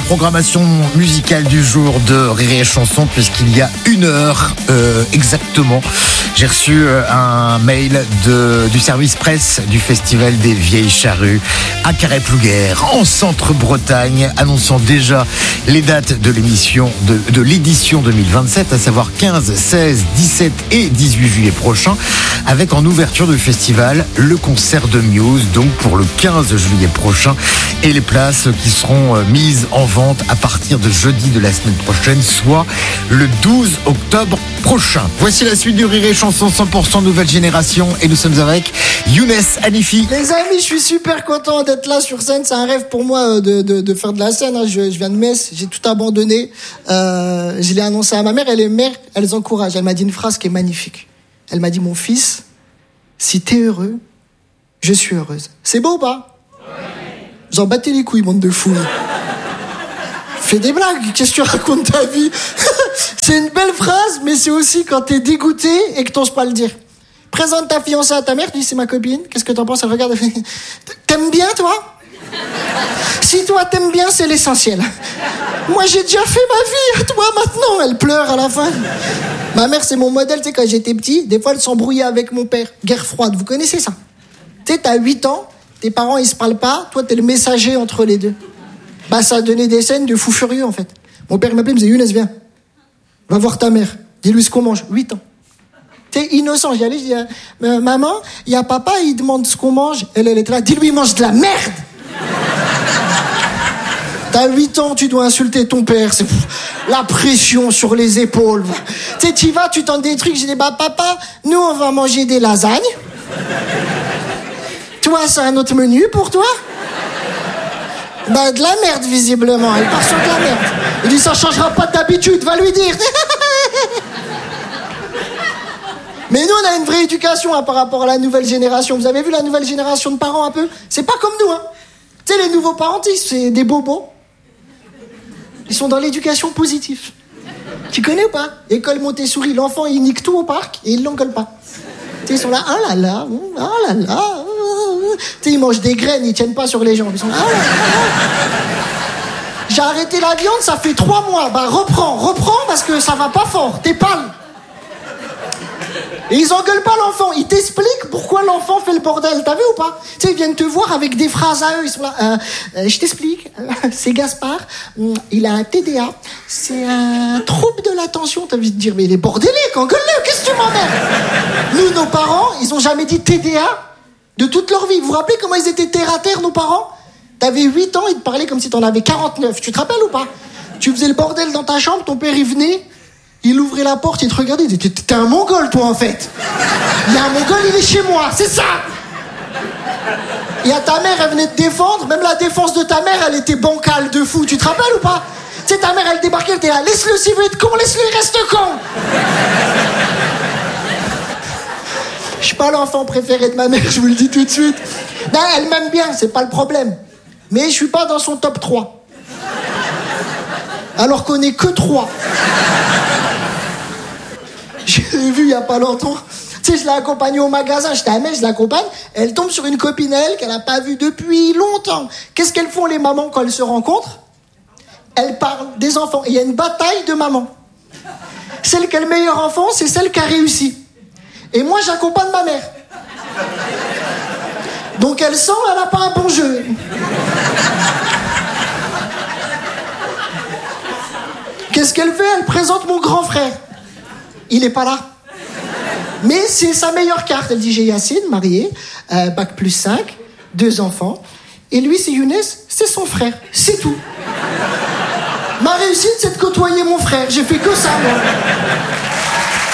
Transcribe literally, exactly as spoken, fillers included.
programmation musicale du jour de Rire et Chanson, puisqu'il y a une heure euh, exactement, j'ai reçu euh, un mail de, du service presse du Festival des Vieilles Charrues à Carhaix-Plouguer, en Centre-Bretagne, annonçant déjà les dates de l'émission de, de l'édition deux mille vingt-sept, à savoir quinze, seize, dix-sept et dix-huit juillet prochain, avec en ouverture du festival le concert de Muse, donc pour le quinze juillet prochain, et les places qui seront mises en vente à partir de jeudi de la semaine prochaine, soit le douze octobre prochain. Voici la suite du Rire et Chanson cent pour cent nouvelle génération, et nous sommes avec Younes Hanifi. Les amis, je suis super content d'être là sur scène. C'est un rêve pour moi de, de, de faire de la scène. Je, je viens de Metz, j'ai tout abandonné. Euh, je l'ai annoncé à ma mère, elle est mère, elle les encourage. Elle m'a dit une phrase qui est magnifique. Elle m'a dit: mon fils, si t'es heureux, je suis heureuse. C'est beau ou pas? J'en battais les couilles, bande de fous. Fais des blagues, qu'est-ce que tu racontes ta vie? C'est une belle phrase, mais c'est aussi quand t'es dégoûté et que t'oses pas le dire. Présente ta fiancée à ta mère, tu dis: c'est ma copine, qu'est-ce que t'en penses? Elle regarde, elle fait: t'aimes bien toi? Si toi t'aimes bien, c'est l'essentiel. Moi j'ai déjà fait ma vie, à toi maintenant. Elle pleure à la fin. Ma mère c'est mon modèle, tu sais, quand j'étais petit, des fois elle s'embrouillait avec mon père. Guerre froide, vous connaissez ça? Tu sais, t'as huit ans, tes parents ils se parlent pas, toi t'es le messager entre les deux. Bah ça a donné des scènes de fou furieux en fait. Mon père m'appelait, il me disait: Younes, viens, va voir ta mère, dis-lui ce qu'on mange. huit ans. T'es innocent, j'y allais, je dis: euh, maman, il y a papa, il demande ce qu'on mange. Elle, elle était là: dis-lui, il mange de la merde. T'as huit ans, tu dois insulter ton père, c'est la pression sur les épaules. Tu sais, tu vas, tu tentes des trucs, j'ai dit: bah papa, nous on va manger des lasagnes. Toi, c'est un autre menu pour toi? Bah de la merde visiblement, elle part sur de la merde. Il dit: ça changera pas d'habitude, va lui dire. Mais nous, on a une vraie éducation hein, par rapport à la nouvelle génération. Vous avez vu la nouvelle génération de parents un peu? C'est pas comme nous, hein. Tu sais, les nouveaux parents, c'est des bobos. Ils sont dans l'éducation positive. Tu connais ou pas? École Montessori, l'enfant, il nique tout au parc et il l'engueule pas. Tu sais, ils sont là: ah là là, ah là là. Tu sais, ils mangent des graines, ils tiennent pas sur les jambes. Ils sont là: ah là là. J'ai arrêté la viande, ça fait trois mois. Bah reprends, reprends parce que ça va pas fort, t'es pâle. Et ils engueulent pas l'enfant, ils t'expliquent pourquoi l'enfant fait le bordel, t'as vu ou pas? Tu sais, ils viennent te voir avec des phrases à eux, ils sont là: euh, euh, je t'explique, euh, c'est Gaspard, il a un T D A, c'est un trouble de l'attention. T'as envie de dire: mais il est bordélique, engueule-le, qu'est-ce que tu m'emmerdes? Nous, nos parents, ils ont jamais dit T D A de toute leur vie. Vous vous rappelez comment ils étaient terre à terre, nos parents? T'avais huit ans, ils te parlaient comme si t'en avais quarante-neuf, tu te rappelles ou pas? Tu faisais le bordel dans ta chambre, ton père il venait, il ouvrait la porte, il te regardait, il disait: t'es un mongol toi en fait. Il y a un mongol, il est chez moi, c'est ça. Il y a ta mère, elle venait te défendre, même la défense de ta mère, elle était bancale de fou, tu te rappelles ou pas? Tu sais, ta mère, elle débarquait, elle était là: laisse-le s'il veut être con, laisse-le, il reste con. Je suis pas l'enfant préféré de ma mère, je vous le dis tout de suite. Non, elle m'aime bien, c'est pas le problème. Mais je suis pas dans son top trois. Alors qu'on est que trois. J'ai vu il y a pas longtemps, tu sais, je l'ai accompagnée au magasin, j'étais à Metz, je l'accompagne, elle tombe sur une copine à elle qu'elle a pas vue depuis longtemps. Qu'est-ce qu'elles font les mamans quand elles se rencontrent? Elles parlent des enfants, et il y a une bataille de mamans. Celle qui a le meilleur enfant, c'est celle qui a réussi. Et moi, j'accompagne ma mère. Donc elle sent, elle a pas un bon jeu. Qu'est-ce qu'elle fait? Elle présente mon grand frère. Il est pas là. Mais c'est sa meilleure carte. Elle dit: j'ai Yacine, marié, euh, bac plus cinq, deux enfants. Et lui, c'est Younes, c'est son frère. C'est tout. Ma réussite, c'est de côtoyer mon frère. J'ai fait que ça, moi.